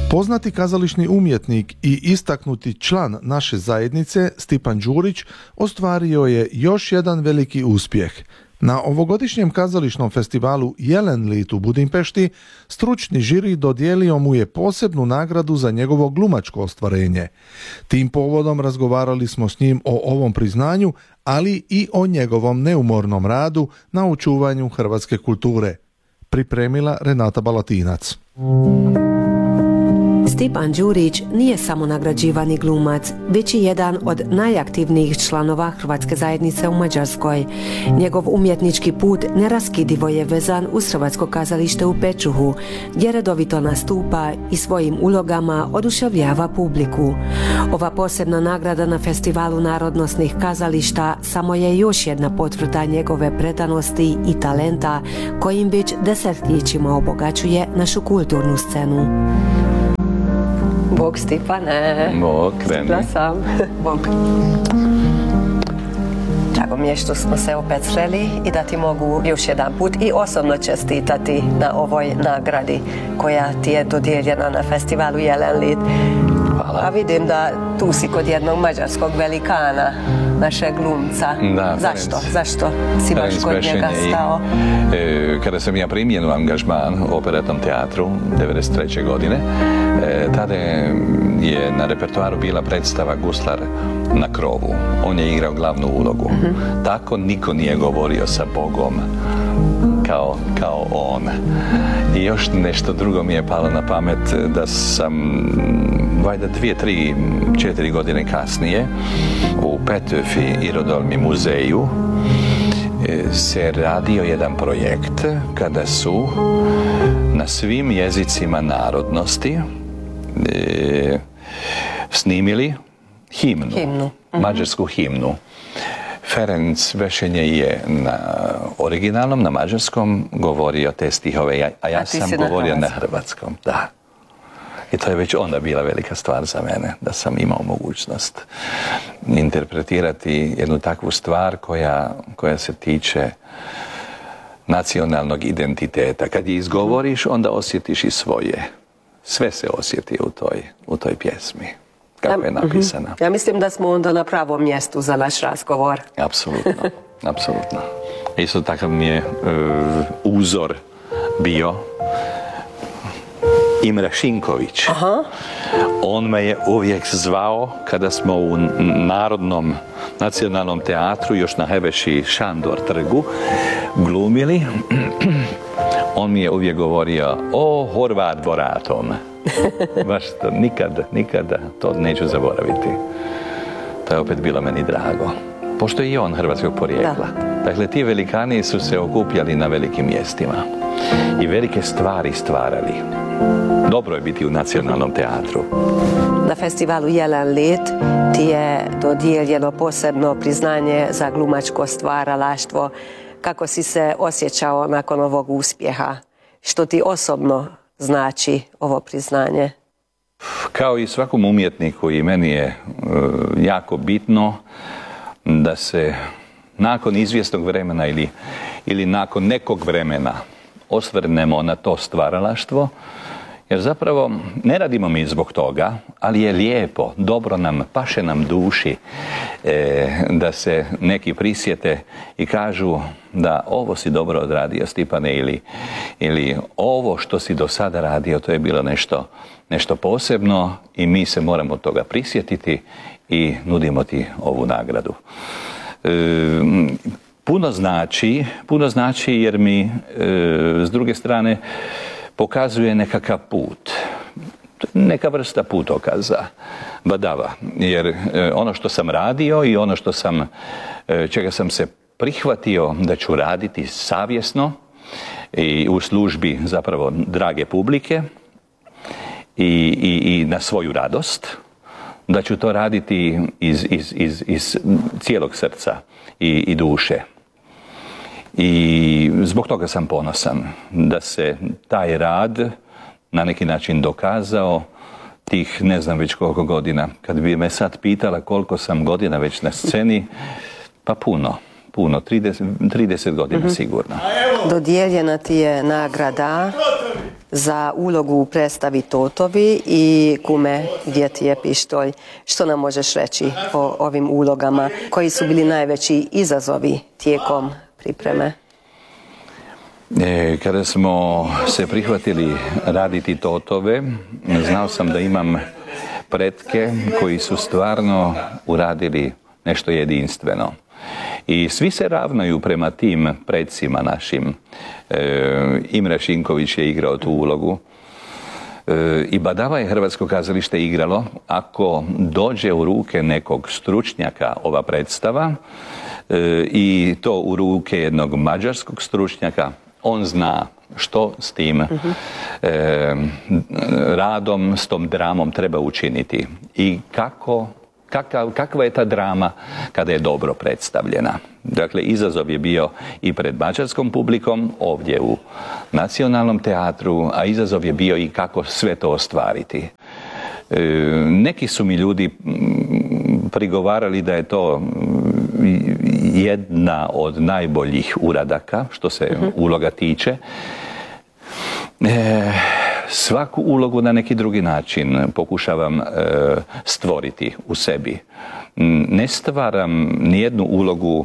Poznati kazališni umjetnik i istaknuti član naše zajednice Stipan Đurić ostvario je još jedan veliki uspjeh. Na ovogodišnjem kazališnom festivalu Jelenlit u Budimpešti stručni žiri dodijelio mu je posebnu nagradu za njegovo glumačko ostvarenje. Tim povodom razgovarali smo s njim o ovom priznanju, ali i o njegovom neumornom radu na očuvanju hrvatske kulture. Pripremila Renata Balatinac. Stipan Đurić nije samo nagrađivani glumac, već i jedan od najaktivnijih članova Hrvatske zajednice u Mađarskoj. Njegov umjetnički put neraskidivo je vezan uz Hrvatsko kazalište u Pečuhu, gdje redovito nastupa i svojim ulogama oduševljava publiku. Ova posebna nagrada na Festivalu narodnosnih kazališta samo je još jedna potvrda njegove predanosti i talenta kojim već desetljećima obogaćuje našu kulturnu scenu. Bog Stipane. Bog, kreni. Bog. Drago mi je što smo se opet sreli i da ti mogu još jedan put i osobno čestitati na ovoj nagradi koja ti je dodijeljena na festivalu Jelenlit. Hvala. A vidim da tu si kod jednog mađarskog velikana, našeg glumca. Da, Zašto si baš kod njega stao? Kada sam ja primljen u angažman u Operetnom teatru 1993. godine, tada je na repertoaru bila predstava Guslar na krovu. On je igrao glavnu ulogu. Tako niko nije govorio sa Bogom kao on. I još nešto drugo mi je palo na pamet, da sam valjda 2, 3, 4 godine kasnije u Petőfi Irodalmi muzeju se radio jedan projekt kada su na svim jezicima narodnosti snimili himnu. Mađarsku himnu. Ferenc Vešenje je na originalnom, na mađarskom, govorio te stihove, a ja sam govorio na hrvatskom. Da. I to je već onda bila velika stvar za mene, da sam imao mogućnost interpretirati jednu takvu stvar koja se tiče nacionalnog identiteta. Kad je izgovoriš, onda osjetiš i svoje. Sve se osjeti u toj pjesmi. Kako je napisana. Ja mislim da smo onda na pravom mjestu za naš razgovor. Apsolutno. Isto takav mi je uzor bio Imre Šinković. On me je uvijek zvao kada smo u nacionalnom teatru, još na Hebeši Šandor trgu, glumili. On mi je uvijek govorio: o, Horvat Boratom. Baš to, nikada to neću zaboraviti. To je opet bilo meni drago. Pošto je i on hrvatskog porijekla. Dakle, ti velikani su se okupljali na velikim mjestima i velike stvari stvarali. Dobro je biti u nacionalnom teatru. Na festivalu Jelenlit ti je dodijeljeno posebno priznanje za glumačko stvaralaštvo. Kako si se osjećao nakon ovog uspjeha? Što ti osobno znači ovo priznanje? Kao i svakom umjetniku, i meni je jako bitno da se nakon izvjesnog vremena ili nakon nekog vremena osvrnemo na to stvaralaštvo, jer zapravo ne radimo mi zbog toga, ali je lijepo, dobro nam, paše nam duši da se neki prisjete i kažu da ovo si dobro odradio, Stipane, ili ovo što si do sada radio, to je bilo nešto posebno i mi se moramo toga prisjetiti i nudimo ti ovu nagradu. Puno znači jer mi s druge strane pokazuje nekakav put, neka vrsta putokaza, badava, jer ono što sam radio i ono čega sam se prihvatio da ću raditi savjesno i u službi zapravo drage publike i na svoju radost, da ću to raditi iz cijelog srca i duše. I zbog toga sam ponosan da se taj rad na neki način dokazao tih ne znam već koliko godina. Kad bi me sad pitala koliko sam godina već na sceni, pa puno, 30 godina sigurno. Dodijeljena ti je nagrada za ulogu u predstavi Totovi i Kume, gdje ti je pištolj. Što nam možeš reći o ovim ulogama? Koji su bili najveći izazovi tijekom pripreme? Kada smo se prihvatili raditi Totove, znao sam da imam pretke koji su stvarno uradili nešto jedinstveno. I svi se ravnaju prema tim predsima našim. Imre Šinković je igrao tu ulogu. I badava je Hrvatsko kazalište igralo ako dođe u ruke nekog stručnjaka ova predstava i to u ruke jednog mađarskog stručnjaka, on zna što s tim radom, s tom dramom treba učiniti i kakva je ta drama kada je dobro predstavljena. Dakle, izazov je bio i pred mađarskom publikom, ovdje u Nacionalnom teatru, a izazov je bio i kako sve to ostvariti. Neki su mi ljudi prigovarali da je to jedna od najboljih uradaka što se uloga tiče. Svaku ulogu na neki drugi način pokušavam stvoriti u sebi. Ne stvaram nijednu ulogu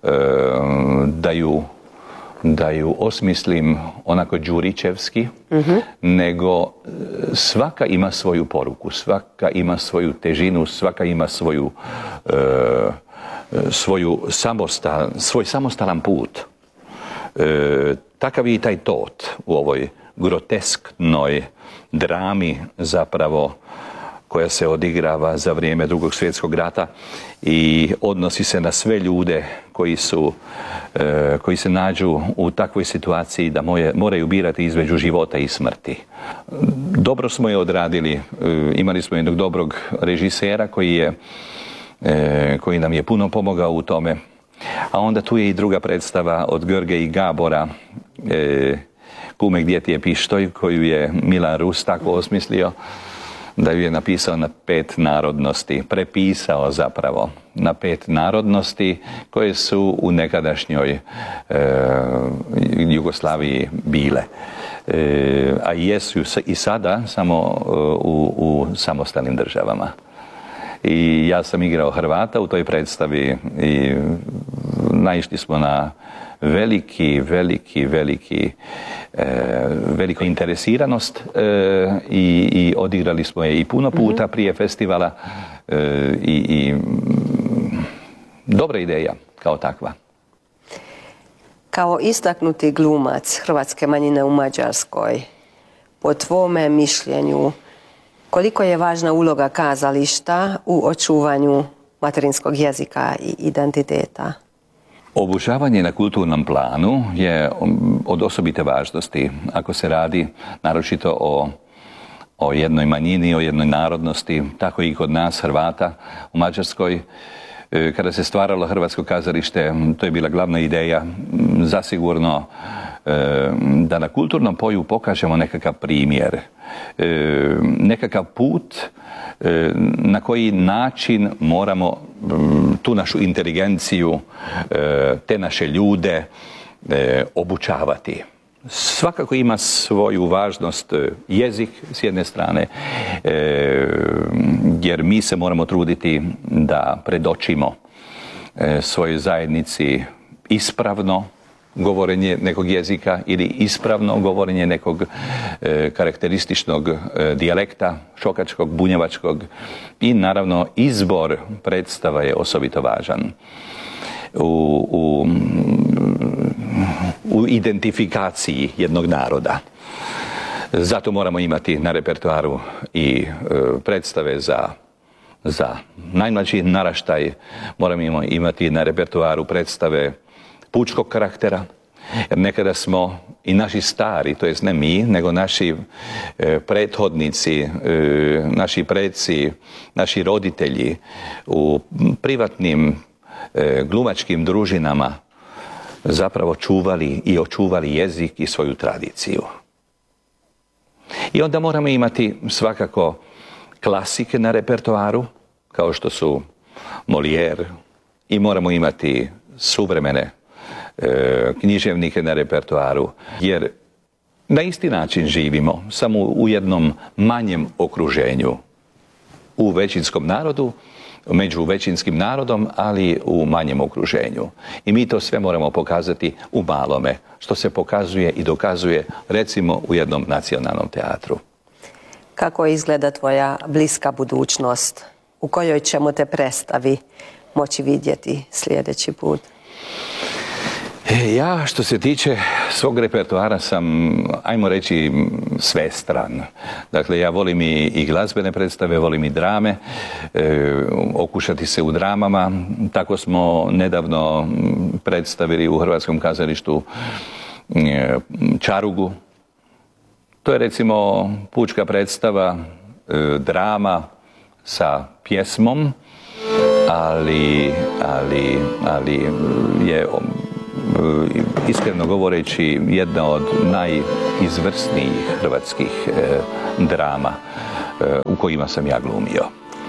da ju osmislim onako đurićevski, nego svaka ima svoju poruku, svaka ima svoju težinu, svaka ima svoj samostalan put. Takav je i taj Tot u ovoj grotesknoj drami zapravo koja se odigrava za vrijeme Drugog svjetskog rata i odnosi se na sve ljude koji se nađu u takvoj situaciji da moraju birati između života i smrti. Dobro smo je odradili, imali smo jednog dobrog režisera koji nam je puno pomogao u tome. A onda tu je i druga predstava od Grge i Gabora, Kume, gdje ti je pištolj, koju je Milan Rus tako osmislio da ju je napisao na 5 narodnosti, prepisao zapravo na 5 narodnosti koje su u nekadašnjoj Jugoslaviji bile. A jesu i sada samo u samostalnim državama. I ja sam igrao Hrvata u toj predstavi i naišli smo na veliku interesiranost i odigrali smo je i puno puta prije festivala i dobra ideja kao takva. Kao istaknuti glumac hrvatske manjine u Mađarskoj, po tvome mišljenju, koliko je važna uloga kazališta u očuvanju materinskog jezika i identiteta? Obučavanje na kulturnom planu je od osobite važnosti ako se radi naročito o jednoj manjini, o jednoj narodnosti, tako i kod nas Hrvata u Mađarskoj. Kada se stvaralo Hrvatsko kazalište, to je bila glavna ideja, zasigurno da na kulturnom polju pokažemo nekakav primjer, nekakav put na koji način moramo tu našu inteligenciju, te naše ljude obučavati. Svakako ima svoju važnost jezik s jedne strane, jer mi se moramo truditi da predočimo svojoj zajednici ispravno govorenje nekog jezika ili ispravno govorenje nekog karakterističnog dijalekta, šokačkog, bunjevačkog i naravno izbor predstava je osobito važan u identifikaciji jednog naroda. Zato moramo imati na repertoaru i predstave za najmlađi naraštaj, moramo imati na repertoaru predstave pučkog karaktera, jer nekada smo i naši stari, to jest ne mi, nego naši prethodnici, naši preci, naši roditelji u privatnim glumačkim družinama zapravo čuvali i očuvali jezik i svoju tradiciju. I onda moramo imati svakako klasike na repertoaru, kao što su Molière, i moramo imati suvremene književnike na repertoaru, jer Na isti način živimo, samo u jednom manjem okruženju. U većinskom narodu, među većinskim narodom, ali u manjem okruženju. I mi to sve moramo pokazati u malome, što se pokazuje i dokazuje recimo u jednom nacionalnom teatru. Kako izgleda tvoja bliska budućnost? U kojoj ćemo te predstavi moći vidjeti sljedeći put? Ja, što se tiče svog repertoara, sam, ajmo reći, svestran. Dakle, ja volim i glazbene predstave, volim i drame, okušati se u dramama. Tako smo nedavno predstavili u Hrvatskom kazalištu Čarugu. To je recimo pučka predstava, drama sa pjesmom, ali je, iskreno govoreći, jedna od najizvrsnijih hrvatskih drama u kojima sam ja glumio.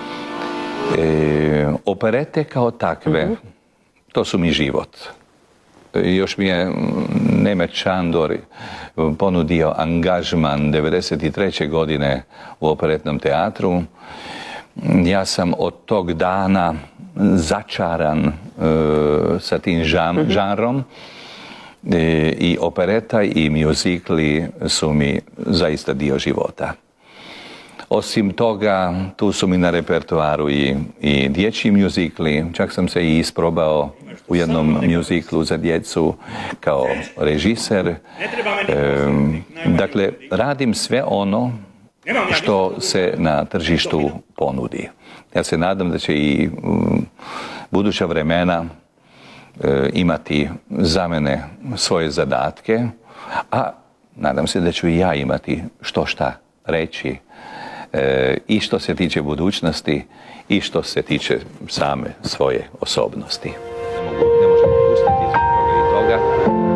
Operete kao takve, to su mi život. Još mi je Nemet Šandor ponudio angažman 1993. godine u Operetnom teatru. Ja sam od tog dana začaran sa tim žanrom i opereta i mjuzikli su mi zaista dio života. Osim toga, tu su mi na repertoaru i dječji mjuzikli. Čak sam se i isprobao u jednom mjuziklu za djecu kao režiser. Dakle, radim sve ono što se na tržištu ponudi. Ja se nadam da će i buduća vremena imati za mene svoje zadatke, a nadam se da ću i ja imati što šta reći i što se tiče budućnosti i što se tiče same svoje osobnosti. Ne možemo pustiti zbog toga i toga.